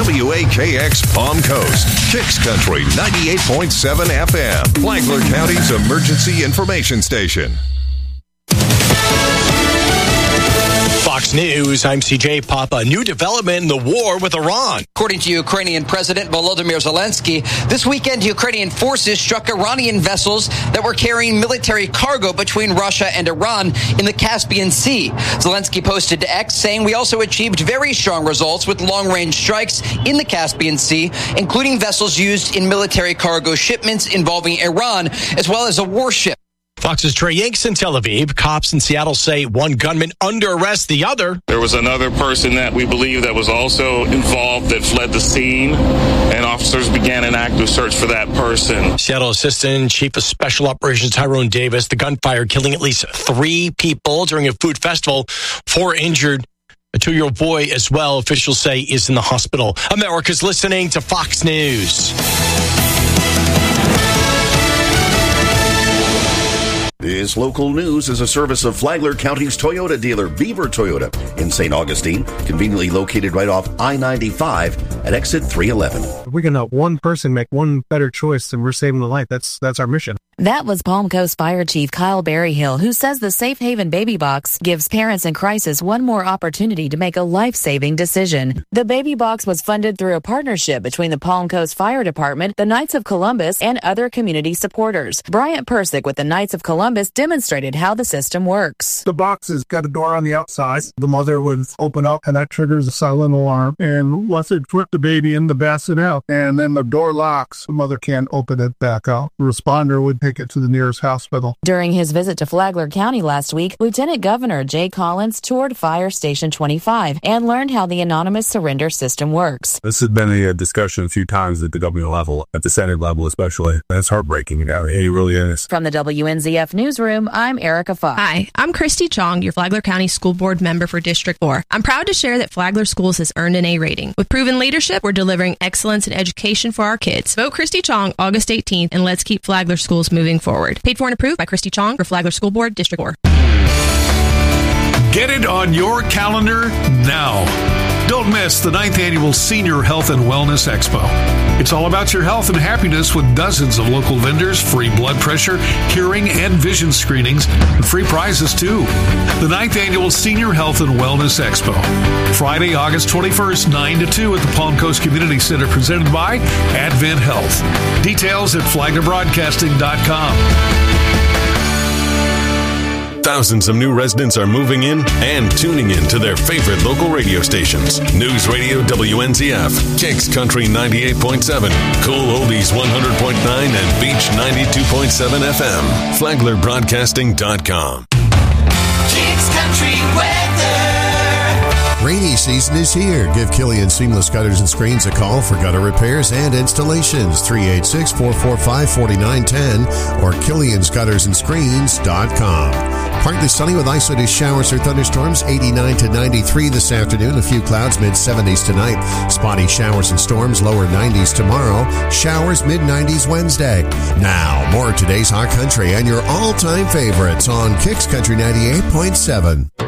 WAKX Palm Coast, Kicks Country 98.7 FM, Flagler County's emergency information station. Fox News, I'm CJ Papa. New development in the war with Iran. According to Ukrainian President Volodymyr Zelensky, this weekend Ukrainian forces struck Iranian vessels that were carrying military cargo between Russia and Iran in the Caspian Sea. Zelensky posted to X saying, "We also achieved very strong results with long-range strikes in the Caspian Sea, including vessels used in military cargo shipments involving Iran, as well as a warship." Fox's Trey Yanks in Tel Aviv. Cops in Seattle say one gunman under arrest, the other. There was another person that we believe that was also involved that fled the scene, and officers began an active search for that person. Seattle Assistant Chief of Special Operations Tyrone Davis. The gunfire killing at least 3 people during a food festival. 4 injured. A 2-year-old boy as well, officials say, is in the hospital. America's listening to Fox News. This local news is a service of Flagler County's Toyota dealer, Beaver Toyota, in St. Augustine, conveniently located right off I-95 at exit 311. If we can help one person make one better choice, then we're saving a life. That's our mission. That was Palm Coast Fire Chief Kyle Berryhill, who says the Safe Haven Baby Box gives parents in crisis one more opportunity to make a life-saving decision. The Baby Box was funded through a partnership between the Palm Coast Fire Department, the Knights of Columbus, and other community supporters. Bryant Persick with the Knights of Columbus demonstrated how the system works. The box has got a door on the outside. The mother would open up, and that triggers a silent alarm. And once it put the baby in the bassinet out, and then the door locks, the mother can't open it back out. The responder would take it to the nearest hospital. During his visit to Flagler County last week, Lieutenant Governor Jay Collins toured Fire Station 25 and learned how the anonymous surrender system works. This has been a discussion a few times at the government level, at the Senate level especially. That's heartbreaking. It really is. From the WNZF Newsroom, I'm Erica Fox. Hi, I'm Christy Chong, your Flagler County School Board member for District 4. I'm proud to share that Flagler Schools has earned an A rating. With proven leadership, we're delivering excellence in education for our kids. Vote Christy Chong August 18th, and let's keep Flagler Schools moving forward. Paid for and approved by Christy Chong for Flagler School Board, District 4. Get it on your calendar now. Don't miss the 9th Annual Senior Health and Wellness Expo. It's all about your health and happiness with dozens of local vendors, free blood pressure, hearing, and vision screenings, and free prizes too. The 9th Annual Senior Health and Wellness Expo. Friday, August 21st, 9 to 2 at the Palm Coast Community Center, presented by Advent Health. Details at flaglerbroadcasting.com. Thousands of new residents are moving in and tuning in to their favorite local radio stations. News Radio WNZF, Kicks Country 98.7, Cool Oldies 100.9, and Beach 92.7 FM. FlaglerBroadcasting.com. Kicks Country weather. Rainy season is here. Give Killian Seamless Gutters and Screens a call for gutter repairs and installations. 386-445-4910 or KilliansGuttersandScreens.com. Partly sunny with isolated showers or thunderstorms. 89 to 93 this afternoon. A few clouds, mid-70s tonight. Spotty showers and storms, lower 90s tomorrow. Showers, mid-90s Wednesday. Now, more of today's hot country and your all-time favorites on Kicks Country 98.7.